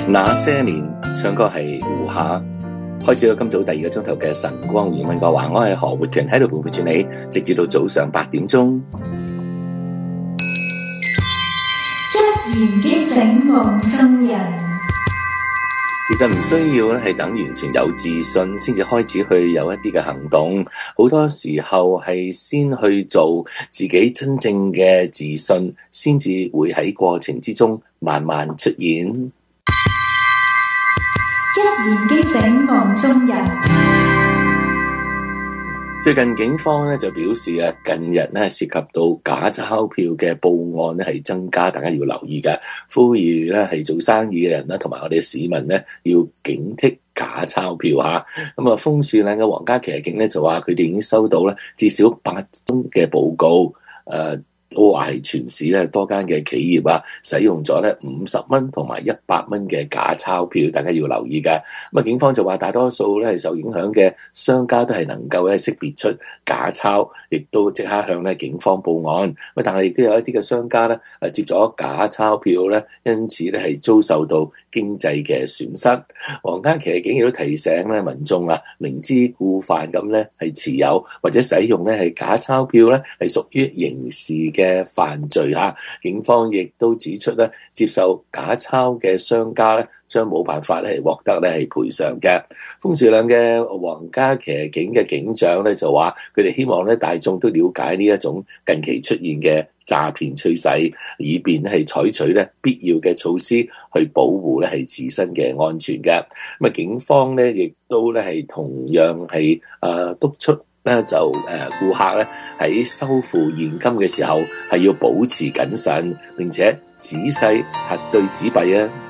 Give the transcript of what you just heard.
那些年唱歌係胡夏，開始咗今早第二個鐘頭嘅晨光與溫哥華，我係何活權喺度陪住你，直至到早上8點鐘。 一言驚醒夢中人。 其實唔需要咧，係等完全有自信先至開始去有一啲嘅行動。好多時候係先去做自己真正嘅自信，先至會喺過程之中慢慢出現。 一言驚醒夢中人。 最近警方咧就表示啊，近日咧涉及到假鈔票嘅報案咧係增加，大家要留意嘅。呼籲咧係做生意嘅人啦，同埋我哋嘅市民咧要警惕假鈔票嚇。咁啊，楓樹嶺嘅皇家騎警咧就話佢哋已經收到咧至少8宗嘅報告，都話係全市咧多間嘅企業啊，使用咗咧50蚊同埋100蚊嘅假鈔票，大家要留意嘅。咁啊，警方就話大多數咧係受影響嘅商家都係能夠咧識別出假鈔，亦都即刻向咧警方報案。咁但係亦都有一啲嘅商家咧接咗假鈔票咧，因此咧係遭受到經濟嘅損失。皇家騎警亦都提醒咧民眾啊，明知故犯咁咧係持有或者使用咧係假鈔票咧係屬於刑事嘅犯罪嚇。警方亦都指出咧，接受假鈔嘅商家咧將冇辦法咧係獲得咧係賠償嘅。楓樹嶺嘅皇家騎警嘅警長咧就話，佢哋希望咧大眾都了解呢一種近期出現嘅詐騙趨勢，以便係採取咧必要嘅措施去保護咧係自身嘅安全嘅。咁啊，警方咧亦都咧係同樣係督促咧就顧客咧喺收付現金嘅時候係要保持謹慎，並且仔細核對紙幣啊。